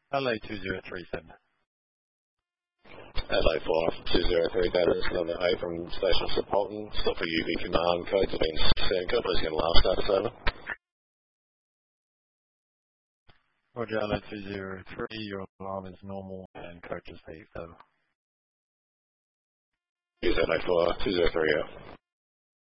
LA 2037. LA 203 data, this is number 8 from Station St. Stop for UV command, codes have been sent, please get a last status over. Roger, LA 203, your alarm is normal and coach is safe, over. Use LA 203, yeah.